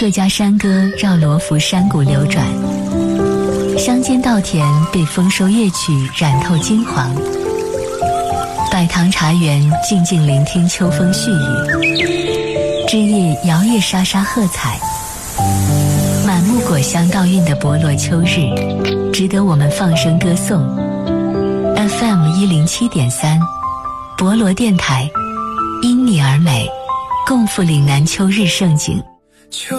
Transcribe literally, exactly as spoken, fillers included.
客家山歌绕罗浮山谷流转，乡间稻田被丰收乐曲染透金黄。百堂茶园静静聆听秋风絮语，枝叶摇曳沙沙喝彩。满目果香倒韵的博罗秋日，值得我们放声歌颂。F M 一零七点三，博罗电台，因你而美，共赴岭南秋日盛景。